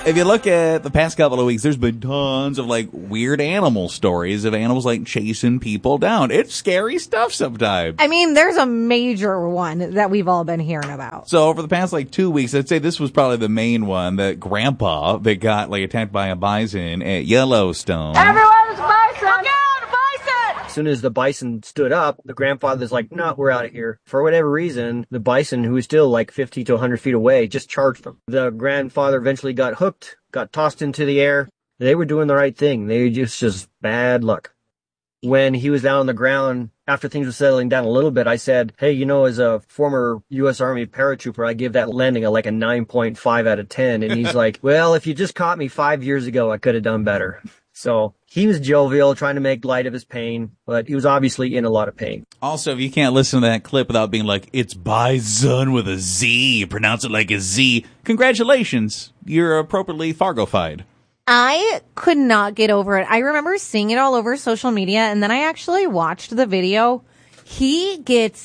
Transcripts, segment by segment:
If you look at the past couple of weeks, there's been tons of like weird animal stories of animals like chasing people down. It's scary stuff sometimes. I mean, there's a major one that we've all been hearing about. So over the past like 2 weeks, I'd say this was probably the main one, that grandpa that got like attacked by a bison at Yellowstone. Everyone's bison! Look out, bison! As soon as the bison stood up, the grandfather's like, no, we're out of here. For whatever reason, the bison, who was still like 50 to 100 feet away, just charged them. The grandfather eventually got hooked, got tossed into the air. They were doing the right thing. They just bad luck. When he was down on the ground, after things were settling down a little bit, I said, hey, you know, as a former U.S. Army paratrooper, I give that landing like a 9.5 out of 10. And he's like, well, if you just caught me 5 years ago, I could have done better. So he was jovial, trying to make light of his pain, but he was obviously in a lot of pain. Also, if you can't listen to that clip without being like, it's bison with a Z, you pronounce it like a Z, congratulations, you're appropriately Fargo-fied. I could not get over it. I remember seeing it all over social media, and then I actually watched the video. He gets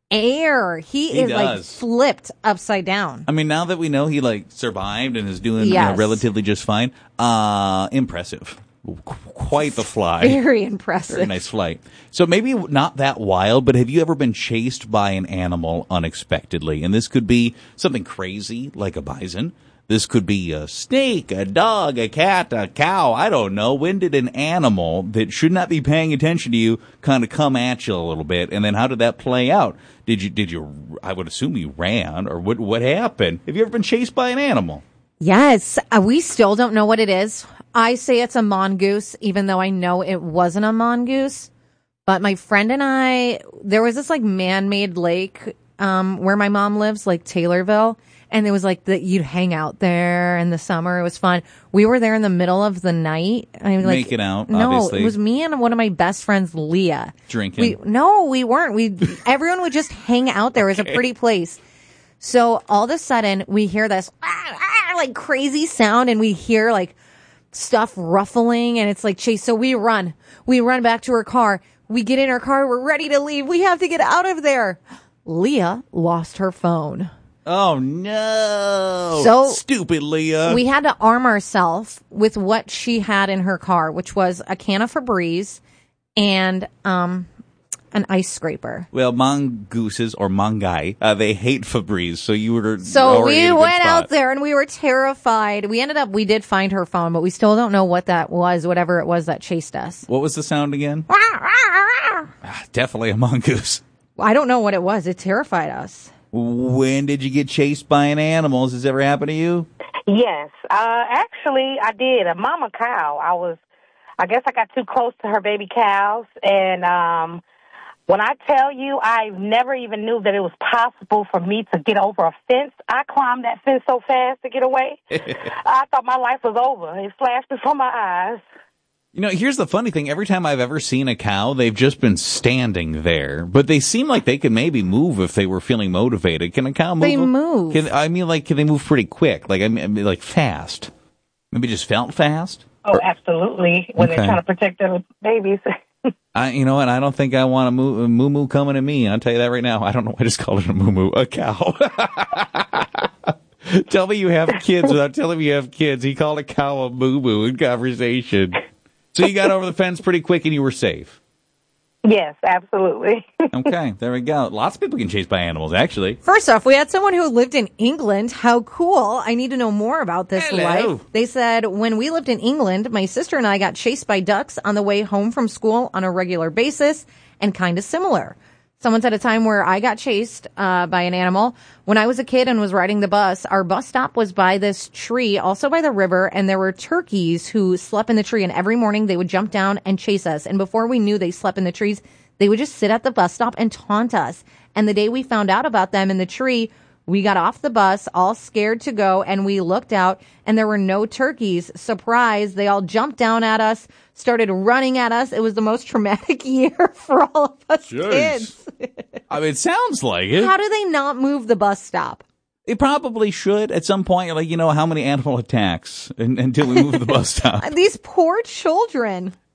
air. He is like flipped upside down. I mean, now that we know he like survived and is doing relatively just fine, impressive. Quite the fly. Very impressive. Very nice flight. So maybe not that wild, but have you ever been chased by an animal unexpectedly? And this could be something crazy like a bison. This could be a snake, a dog, a cat, a cow. I don't know. When did an animal that should not be paying attention to you kind of come at you a little bit? And then how did that play out? Did you, I would assume you ran, or what happened? Have you ever been chased by an animal? Yes. We still don't know what it is. I say it's a mongoose, even though I know it wasn't a mongoose. But my friend and I, there was this like man-made lake where my mom lives, like Taylorville. And it was like that you'd hang out there in the summer. It was fun. We were there in the middle of the night. I mean, like, making out, no, obviously. It was me and one of my best friends, Leah. Drinking. We weren't. Everyone would just hang out there. It was a pretty place. So all of a sudden we hear this like crazy sound, and we hear like stuff ruffling, and it's like chase. So we run back to her car. We get in our car. We're ready to leave. We have to get out of there. Leah lost her phone. Oh, no. So stupid Leah. We had to arm ourselves with what she had in her car, which was a can of Febreze and an ice scraper. Well, mongooses or mongai, they hate Febreze, so you were So already we in a good went spot. out there and we were terrified. We did find her phone, but we still don't know what that was, whatever it was that chased us. What was the sound again? Definitely a mongoose. I don't know what it was. It terrified us. When did you get chased by an animal? Has this ever happened to you? Yes. Actually, I did. A mama cow. I guess I got too close to her baby cows. And when I tell you, I never even knew that it was possible for me to get over a fence. I climbed that fence so fast to get away. I thought my life was over. It flashed before my eyes. You know, here's the funny thing. Every time I've ever seen a cow, they've just been standing there. But they seem like they could maybe move if they were feeling motivated. Can a cow move? They move. Can they move pretty quick? Like, I mean, like fast? Maybe just felt fast? Oh, absolutely. When they're trying to protect their babies. You know what? I don't think I want a moo-moo coming to me. I'll tell you that right now. I don't know. I just called it a moo-moo. A cow. Tell me you have kids without telling me you have kids. He called a cow a moo-moo in conversation. So you got over the fence pretty quick and you were safe. Yes, absolutely. Okay, there we go. Lots of people get chased by animals, actually. First off, we had someone who lived in England. How cool. I need to know more about this life. They said, when we lived in England, my sister and I got chased by ducks on the way home from school on a regular basis, and kind of similar. Someone said a time where I got chased by an animal. When I was a kid and was riding the bus, our bus stop was by this tree, also by the river, and there were turkeys who slept in the tree, and every morning they would jump down and chase us. And before we knew they slept in the trees, they would just sit at the bus stop and taunt us. And the day we found out about them in the tree, we got off the bus, all scared to go, and we looked out, and there were no turkeys. Surprise, they all jumped down at us, started running at us. It was the most traumatic year for all of us kids. I mean, it sounds like it. How do they not move the bus stop? They probably should at some point. Like, how many animal attacks until we move the bus stop. These poor children.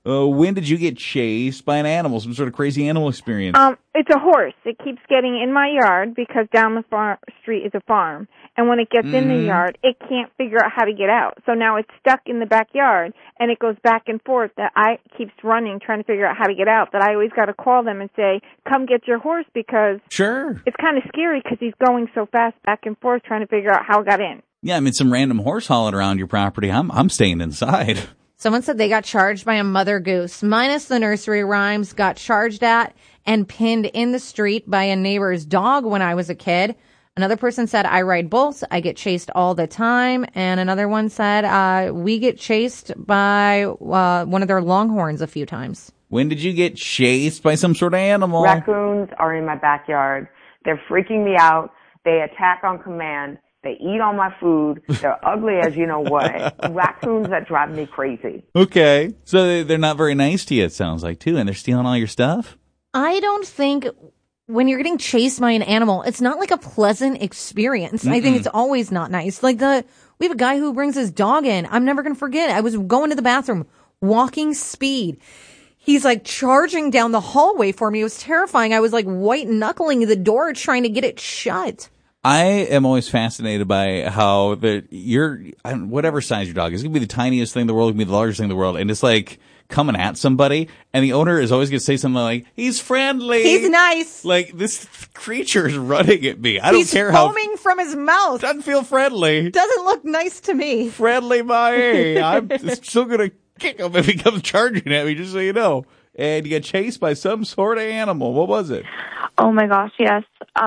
When did you get chased by an animal? Some sort of crazy animal experience? It's a horse. It keeps getting in my yard because down the street is a farm. And when it gets in the yard, it can't figure out how to get out. So now it's stuck in the backyard, and it goes back and forth. That I keeps running, trying to figure out how to get out. That I always got to call them and say, "Come get your horse," because sure, it's kind of scary because he's going so fast back and forth, trying to figure out how it got in. Yeah, I mean, some random horse hauling around your property. I'm staying inside. Someone said they got charged by a mother goose, minus the nursery rhymes, got charged at and pinned in the street by a neighbor's dog when I was a kid. Another person said, I ride bulls. I get chased all the time. And another one said, we get chased by one of their longhorns a few times. When did you get chased by some sort of animal? Raccoons are in my backyard. They're freaking me out. They attack on command. They eat all my food. They're ugly as you know what. Raccoons that drive me crazy. Okay. So they're not very nice to you, it sounds like, too, and they're stealing all your stuff? I don't think when you're getting chased by an animal, it's not like a pleasant experience. I think it's always not nice. Like we have a guy who brings his dog in. I'm never going to forget. I was going to the bathroom, walking speed. He's like charging down the hallway for me. It was terrifying. I was like white knuckling the door trying to get it shut. I am always fascinated by how whatever size your dog is, it can be the tiniest thing in the world, it can be the largest thing in the world, and it's like coming at somebody, and the owner is always going to say something like, he's friendly. He's nice. Like, this creature is running at me. I don't care how. He's foaming from his mouth. Doesn't feel friendly. Doesn't look nice to me. Friendly, I'm still going to kick him if he comes charging at me, just so you know. And you get chased by some sort of animal. What was it? Oh, my gosh, yes.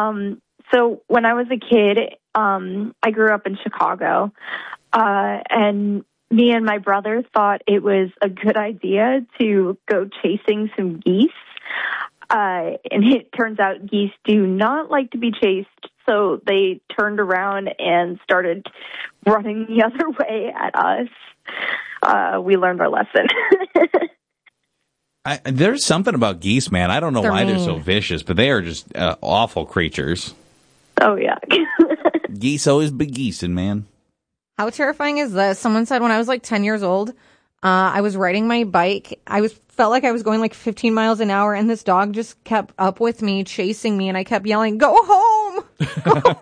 So when I was a kid, I grew up in Chicago, and me and my brother thought it was a good idea to go chasing some geese. And it turns out geese do not like to be chased, so they turned around and started running the other way at us. We learned our lesson. There's something about geese, man. I don't know why they're so vicious, but they are just awful creatures. Oh, yeah. Geese always be geesing, man. How terrifying is this? Someone said when I was like 10 years old, I was riding my bike. Felt like I was going like 15 miles an hour, and this dog just kept up with me, chasing me, and I kept yelling, "Go home! Go home!"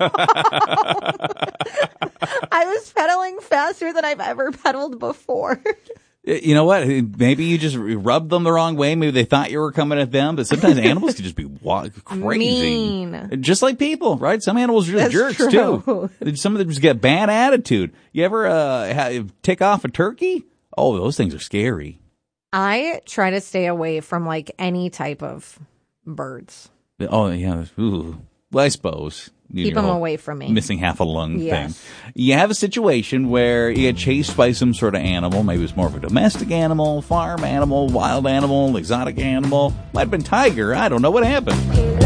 I was pedaling faster than I've ever pedaled before. You know what? Maybe you just rubbed them the wrong way. Maybe they thought you were coming at them, but sometimes animals can just be crazy. Mean. Just like people, right? Some animals are just jerks, too. Some of them just get bad attitude. You ever take off a turkey? Oh, those things are scary. I try to stay away from like any type of birds. Oh, yeah. Ooh. Well, I suppose. Keep them away from me. Missing half a lung thing. You have a situation where you get chased by some sort of animal. Maybe it's more of a domestic animal, farm animal, wild animal, exotic animal. Might have been tiger. I don't know what happened.